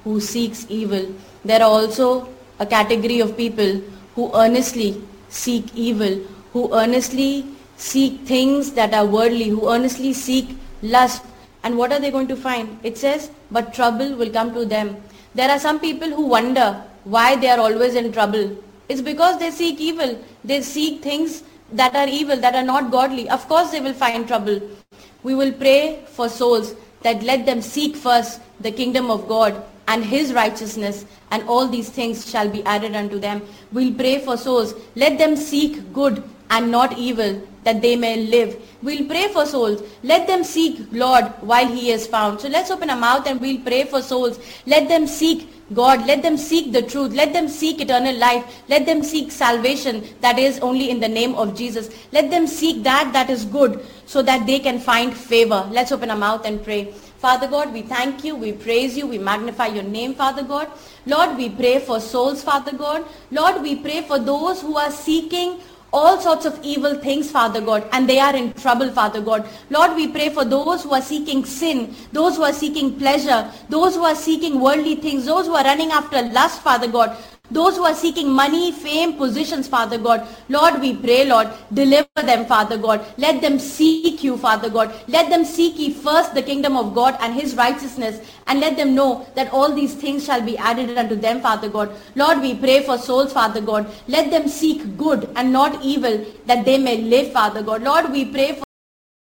who seeks evil. There are also a category of people who earnestly seek evil, who earnestly seek things that are worldly, who earnestly seek lust. And what are they going to find? It says, but trouble will come to them. There are some people who wonder why they are always in trouble. It's because they seek evil. They seek things that are evil, that are not godly. Of course they will find trouble. We will pray for souls that let them seek first the kingdom of God and His righteousness, and all these things shall be added unto them. We'll pray for souls. Let them seek good and not evil, that they may live. We'll pray for souls. Let them seek Lord while He is found. So let's open our mouth and we'll pray for souls. Let them seek God. Let them seek the truth. Let them seek eternal life. Let them seek salvation that is only in the name of Jesus. Let them seek that is good, so that they can find favor. Let's open our mouth and pray. Father God, we thank you, we praise you, we magnify your name, Father God. Lord, we pray for souls, Father God. Lord, we pray for those who are seeking all sorts of evil things, Father God, and they are in trouble, Father God. Lord, we pray for those who are seeking sin, those who are seeking pleasure, those who are seeking worldly things, those who are running after lust, Father God, those who are seeking money, fame, positions, Father God. Lord, we pray, Lord, deliver them, Father God. Let them seek you, Father God. Let them seek ye first the kingdom of God and His righteousness, and let them know that all these things shall be added unto them, Father God. Lord, we pray for souls, Father God. Let them seek good and not evil, that they may live, Father God. Lord, we pray for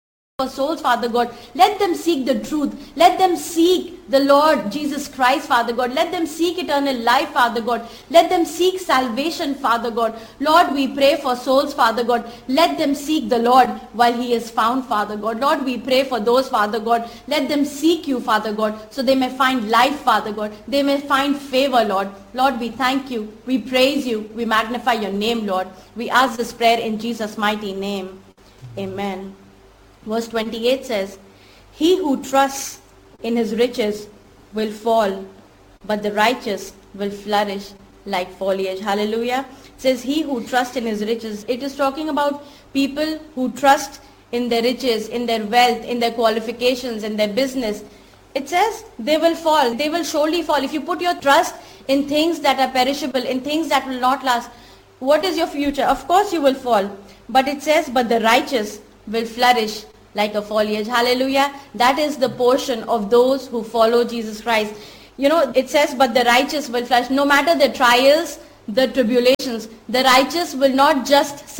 souls, Father God. Let them seek the truth. Let them seek the Lord Jesus Christ, Father God. Let them seek eternal life, Father God. Let them seek salvation, Father God. Lord, we pray for souls, Father God. Let them seek the Lord while He is found, Father God. Lord, we pray for those, Father God. Let them seek you, Father God, so they may find life, Father God. They may find favor, Lord. Lord, we thank you. We praise you. We magnify your name, Lord. We ask this prayer in Jesus' mighty name. Amen. Verse 28 says, he who trusts in his riches will fall, but the righteous will flourish like foliage. Hallelujah. It says, he who trusts in his riches. It is talking about people who trust in their riches, in their wealth, in their qualifications, in their business. It says they will fall. They will surely fall. If you put your trust in things that are perishable, in things that will not last, what is your future? Of course you will fall. But it says, but the righteous will flourish like a foliage. Hallelujah. That is the portion of those who follow Jesus Christ. You know, it says, but the righteous will flourish. No matter the trials, the tribulations, the righteous will not just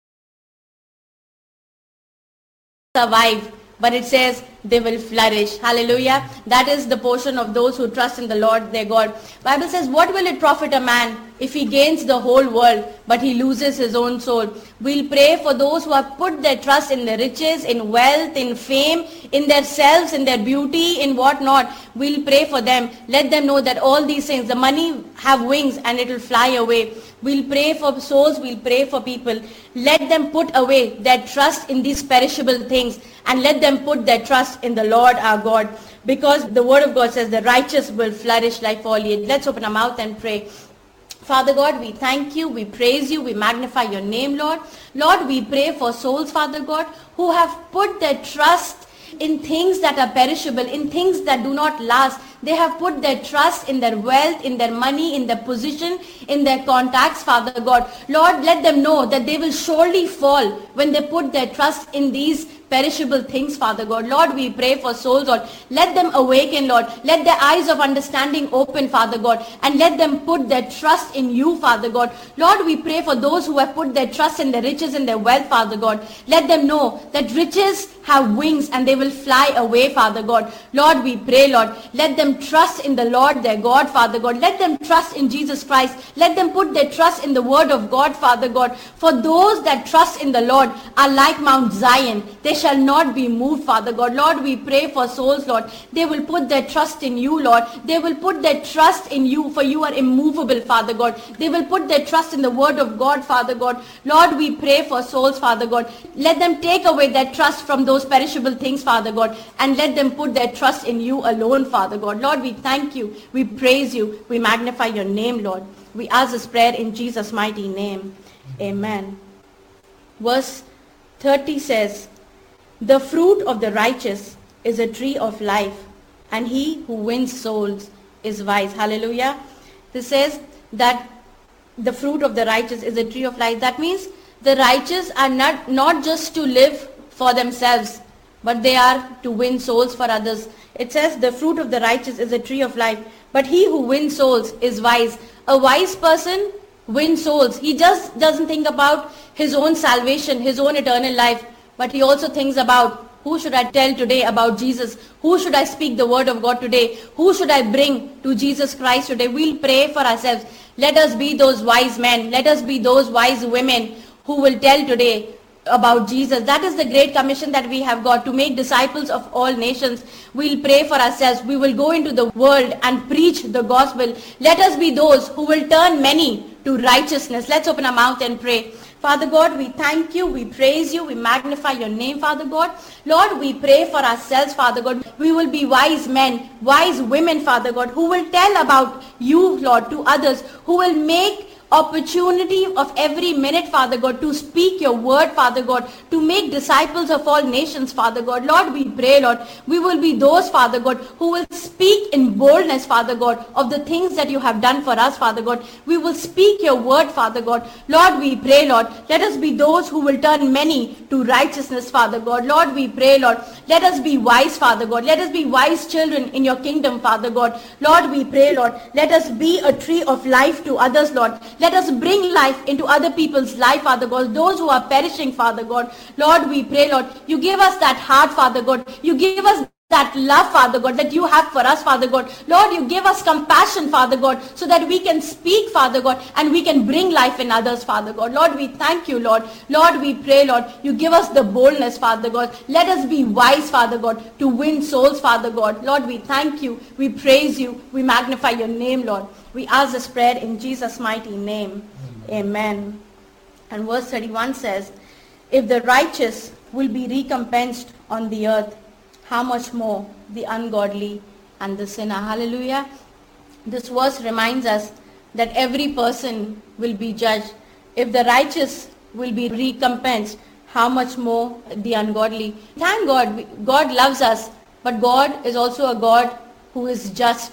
survive, but it says they will flourish. Hallelujah. That is the portion of those who trust in the Lord their God. Bible says, what will it profit a man if he gains the whole world, but he loses his own soul? We'll pray for those who have put their trust in their riches, in wealth, in fame, in their selves, in their beauty, in what not. We'll pray for them. Let them know that all these things, the money have wings and it will fly away. We'll pray for souls. We'll pray for people. Let them put away their trust in these perishable things, and let them put their trust in the Lord our God. Because the word of God says the righteous will flourish like foliage. Let's open our mouth and pray. Father God, we thank you, we praise you, we magnify your name, Lord. Lord, we pray for souls, Father God, who have put their trust in things that are perishable, in things that do not last. They have put their trust in their wealth, in their money, in their position, in their contacts, Father God. Lord, let them know that they will surely fall when they put their trust in these perishable things, Father God. Lord, we pray for souls, Lord. Let them awaken, Lord. Let their eyes of understanding open, Father God, and let them put their trust in you, Father God. Lord, we pray for those who have put their trust in their riches and their wealth, Father God. Let them know that riches have wings and they will fly away, Father God. Lord, we pray, Lord, let them trust in the Lord their God, Father God. Let them trust in Jesus Christ. Let them put their trust in the word of God, Father God. For those that trust in the Lord are like Mount Zion. They shall not be moved, Father God. Lord, we pray for souls, Lord. They will put their trust in you, Lord. They will put their trust in you, for you are immovable, Father God. They will put their trust in the word of God, Father God. Lord, we pray for souls, Father God. Let them take away their trust from those perishable things, Father God, and let them put their trust in you alone, Father God. Lord, we thank you. We praise you. We magnify your name, Lord. We ask this prayer in Jesus' mighty name. Amen. Verse 30 says, the fruit of the righteous is a tree of life, and he who wins souls is wise. Hallelujah. This says that the fruit of the righteous is a tree of life. That means the righteous are not just to live for themselves, but they are to win souls for others. It says the fruit of the righteous is a tree of life, but he who wins souls is wise. A wise person wins souls. He just doesn't think about his own salvation, his own eternal life, but he also thinks about, who should I tell today about Jesus? Who should I speak the word of God today? Who should I bring to Jesus Christ today? We'll pray for ourselves. Let us be those wise men. Let us be those wise women who will tell today about Jesus. That is the great commission that we have got, to make disciples of all nations. We'll pray for ourselves. We will go into the world and preach the gospel. Let us be those who will turn many to righteousness. Let's open our mouth and pray. Father God, we thank you, we praise you, we magnify your name, Father God. Lord, we pray for ourselves, Father God. We will be wise men, wise women, Father God, who will tell about you, Lord, to others, who will make opportunity of every minute, Father God, to speak your word, Father God, to make disciples of all nations, Father God. Lord, we pray, Lord, we will be those, Father God, who will speak in boldness, Father God, of the things that you have done for us, Father God. We will speak your word, Father God. Lord, we pray, Lord, let us be those who will turn many to righteousness, Father God. Lord, we pray, Lord, let us be wise, Father God. Let us be wise children in your kingdom, Father God. Lord, we pray, Lord, let us be a tree of life to others, Lord. Let us bring life into other people's life, Father God, those who are perishing, Father God. Lord, we pray, Lord, you give us that heart, Father God. You give us that love, Father God, that you have for us, Father God. Lord, you give us compassion, Father God, so that we can speak, Father God, and we can bring life in others, Father God. Lord, we thank you, Lord. Lord, we pray, Lord, you give us the boldness, Father God. Let us be wise, Father God, to win souls, Father God. Lord, we thank you. We praise you. We magnify your name, Lord. We ask this prayer in Jesus' mighty name. Amen. And verse 31 says, if the righteous will be recompensed on the earth, how much more the ungodly and the sinner. Hallelujah. This verse reminds us that every person will be judged. If the righteous will be recompensed, how much more the ungodly. Thank God. God loves us, but God is also a God who is just.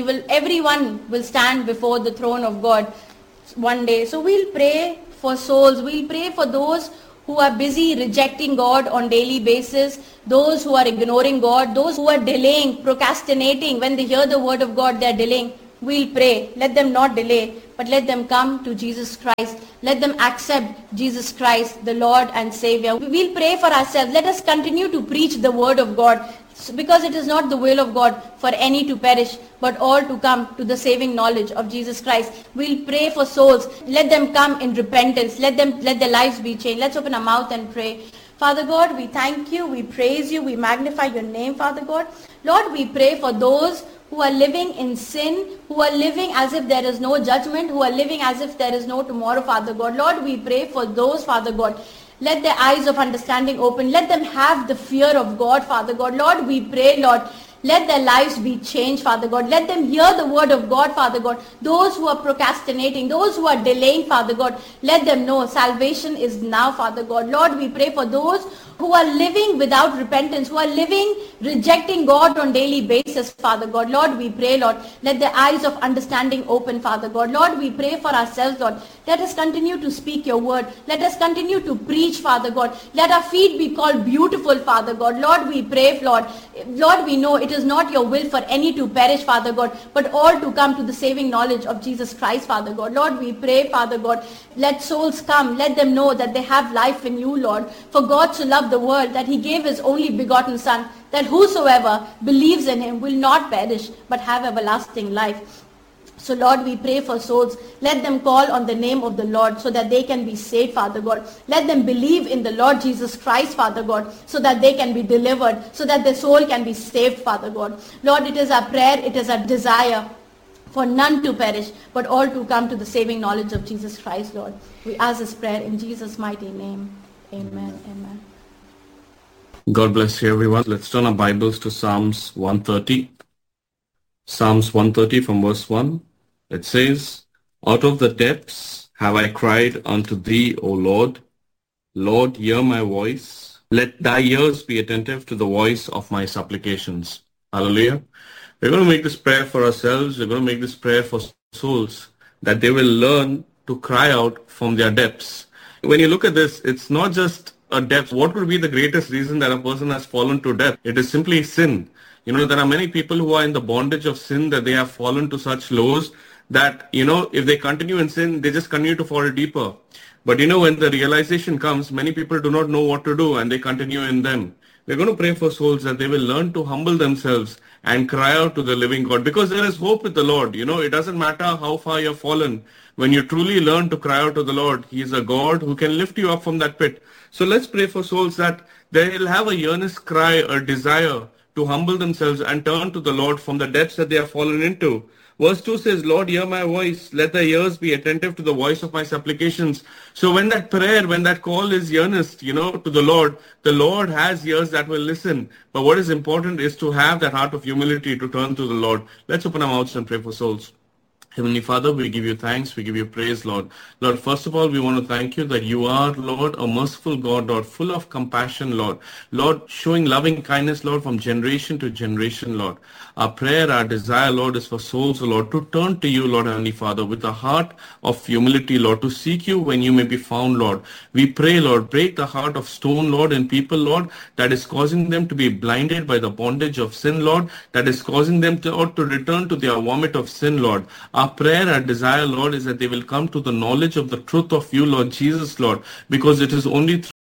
Everyone will stand before the throne of God one day. So we'll pray for souls. We'll pray for those who are busy rejecting God on daily basis, those who are ignoring God, those who are delaying, procrastinating. When they hear the word of God, they are delaying. We'll pray. Let them not delay, but let them come to Jesus Christ. Let them accept Jesus Christ, the Lord and Savior. We'll pray for ourselves. Let us continue to preach the word of God, because it is not the will of God for any to perish, but all to come to the saving knowledge of Jesus Christ. We'll pray for souls. Let them come in repentance. Let their lives be changed. Let's open our mouth and pray. Father God, we thank you, we praise you, we magnify your name, Father God. Lord, we pray for those who are living in sin, who are living as if there is no judgment, who are living as if there is no tomorrow, Father God. Lord, we pray for those, Father God. Let their eyes of understanding open. Let them have the fear of God, Father God. Lord, we pray, Lord, let their lives be changed, Father God. Let them hear the word of God, Father God. Those who are procrastinating, those who are delaying, Father God, let them know salvation is now, Father God. Lord, we pray for those who are living without repentance, who are living rejecting God on daily basis, Father God. Lord, we pray, Lord, let the eyes of understanding open, Father God. Lord, we pray for ourselves, Lord. Let us continue to speak your word. Let us continue to preach, Father God. Let our feet be called beautiful, Father God. Lord, we pray, Lord. Lord, we know it is not your will for any to perish, Father God, but all to come to the saving knowledge of Jesus Christ, Father God. Lord, we pray, Father God, let souls come. Let them know that they have life in you, Lord. For God so loved the world that he gave his only begotten Son, that whosoever believes in him will not perish, but have everlasting life. So Lord, we pray for souls. Let them call on the name of the Lord so that they can be saved, Father God. Let them believe in the Lord Jesus Christ, Father God, so that they can be delivered, so that their soul can be saved, Father God. Lord, it is our prayer, it is our desire for none to perish, but all to come to the saving knowledge of Jesus Christ, Lord. We ask this prayer in Jesus' mighty name. Amen. Amen. God bless you, everyone. Let's turn our Bibles to Psalms 130. Psalms 130 from verse 1. It says, out of the depths have I cried unto thee, O Lord. Lord, hear my voice. Let thy ears be attentive to the voice of my supplications. Hallelujah. We're going to make this prayer for ourselves. We're going to make this prayer for souls, that they will learn to cry out from their depths. When you look at this, it's not just a depth. What would be the greatest reason that a person has fallen to depth? It is simply sin. There are many people who are in the bondage of sin, that they have fallen to such lows that, if they continue in sin, they just continue to fall deeper. But when the realization comes, many people do not know what to do and they continue in them. We're going to pray for souls that they will learn to humble themselves and cry out to the living God, because there is hope with the Lord. It doesn't matter how far you've fallen. When you truly learn to cry out to the Lord, He is a God who can lift you up from that pit. So let's pray for souls that they will have a earnest cry, a desire to humble themselves and turn to the Lord from the depths that they have fallen into. Verse 2 says, Lord, hear my voice. Let the ears be attentive to the voice of my supplications. So when that prayer, when that call is earnest, to the Lord has ears that will listen. But what is important is to have that heart of humility to turn to the Lord. Let's open our mouths and pray for souls. Heavenly Father, we give you thanks, we give you praise, Lord. Lord, first of all, we want to thank you that you are, Lord, a merciful God, Lord, full of compassion, Lord. Lord, showing loving kindness, Lord, from generation to generation, Lord. Our prayer, our desire, Lord, is for souls, Lord, to turn to you, Lord, Heavenly Father, with a heart of humility, Lord, to seek you when you may be found, Lord. We pray, Lord, break the heart of stone, Lord, in people, Lord, that is causing them to be blinded by the bondage of sin, Lord, that is causing them to return to their vomit of sin, Lord. Our prayer, our desire, Lord, is that they will come to the knowledge of the truth of you, Lord Jesus, Lord, because it is only